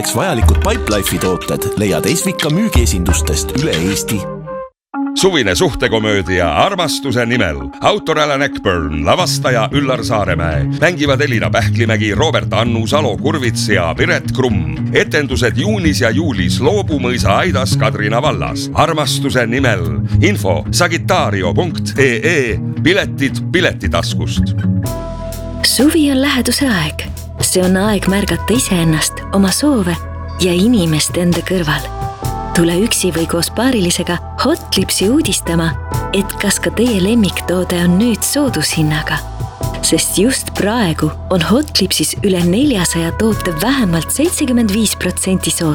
vajalikud Pipelife'i tooted leiad Esvika müügiesindustest üle Eesti. Suvine suhtekomöödia Armastuse nimel. Autor Alan Eckburn, lavastaja Üllar Saaremäe. Mängivad Elina Pähklimägi, Robert Annus, Alo Kurvits ja Piret Krumm. Etendused juunis ja juulis Loobumõisa Aidas Kadrina vallas. Armastuse nimel. Info sagitario.ee. Piletid piletitaskust. Suvi on läheduse aeg. See on aeg märgata iseennast, oma soove ja inimest enda kõrval. Tule üksi või koos paarilisega Hotlipsi uudistama, et kas ka teie lemmiktoode on nüüd soodushinnaga. Sest just praegu on Hotlipsis üle 400 toote vähemalt 75% soodus.